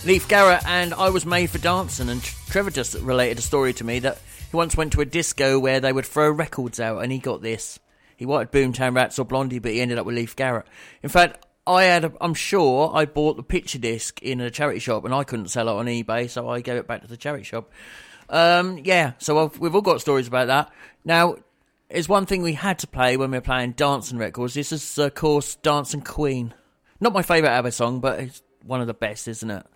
Leif Garrett and I Was Made for Dancing, and Trevor just related a story to me that he once went to a disco where they would throw records out and he got this. He wanted Boomtown Rats or Blondie, but he ended up with Leif Garrett. In fact, I'm sure I bought the picture disc in a charity shop and I couldn't sell it on eBay, so I gave it back to the charity shop. So we've all got stories about that. Now, there's one thing we had to play when we were playing dancing records. This is, of course, Dancing Queen. Not my favourite ABBA song, but it's one of the best, isn't it?